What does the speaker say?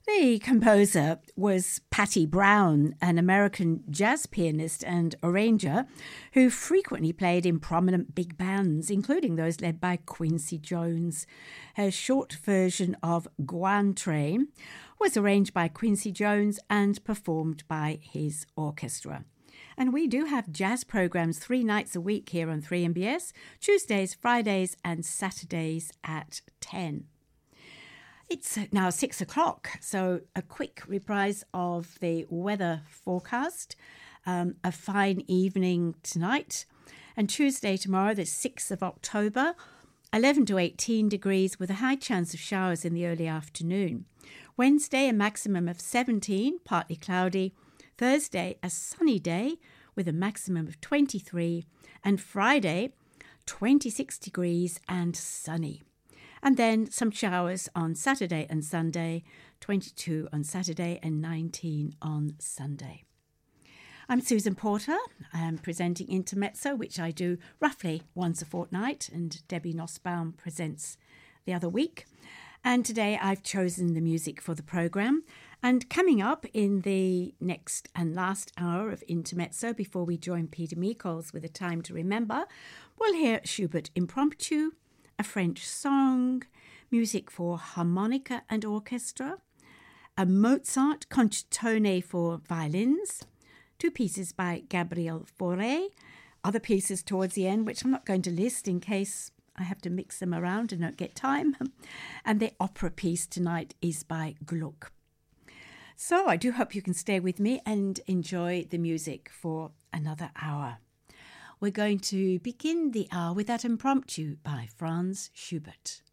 The composer was Patty Brown, an American jazz pianist and arranger who frequently played in prominent big bands, including those led by Quincy Jones. Her short version of Guan Train was arranged by Quincy Jones and performed by his orchestra. And we do have jazz programs 3 nights a week here on 3MBS, Tuesdays, Fridays and Saturdays at 10. It's now 6 o'clock, so a quick reprise of the weather forecast. A fine evening tonight. And Tuesday tomorrow, the 6th of October, 11 to 18 degrees with a high chance of showers in the early afternoon. Wednesday, a maximum of 17, partly cloudy. Thursday, a sunny day with a maximum of 23. And Friday, 26 degrees and sunny. And then some showers on Saturday and Sunday, 22 on Saturday and 19 on Sunday. I'm Susan Porter. I am presenting Intermezzo, which I do roughly once a fortnight, and Debbie Nussbaum presents the other week. And today I've chosen the music for the programme. And coming up in the next and last hour of Intermezzo, before we join Peter Meikles with A Time to Remember, we'll hear Schubert Impromptu, a French song, music for harmonica and orchestra, a Mozart concertone for violins, 2 pieces by Gabriel Fauré, other pieces towards the end, which I'm not going to list in case I have to mix them around and don't get time. And the opera piece tonight is by Gluck. So I do hope you can stay with me and enjoy the music for another hour. We're going to begin the hour with that Impromptu by Franz Schubert.